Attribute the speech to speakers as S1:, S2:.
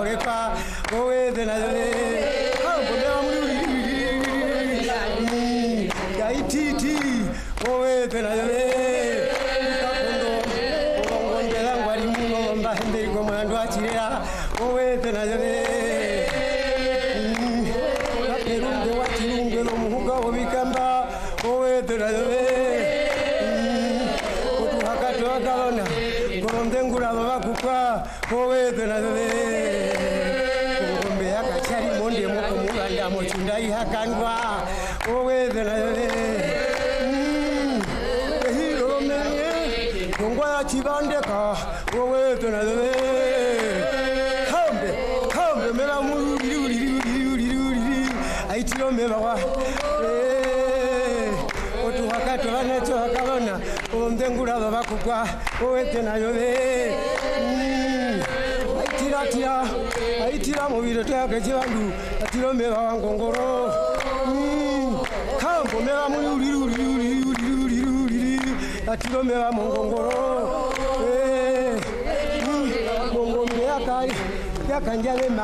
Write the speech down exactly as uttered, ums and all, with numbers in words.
S1: wepa owe de na de kambo meba muri ya ititi owe de na de kakondo ongonde langwali muno mba hemberi ko mwandu achirera owe de na de kaperunde watirunge no muhuga obikamba owe de na de Galona, Gorondengura Bakupa, Owe de la Gombe, Akachari Monde, Mokomunda, Mochundai Hakangwa, Owe de la Hero Man, Gongwa Chibandeka, Owe de la Come, come, Melamu, I tell me, Otu wakati wanecho Galona, Ondengura Bakukwa, Owe na yode. Aitira tira, aitira mobile take chivandu, atiro meba ngongoro. Kambo meba muri atiro meba ngongoro. Eh, ngongombe yakai, yakanjale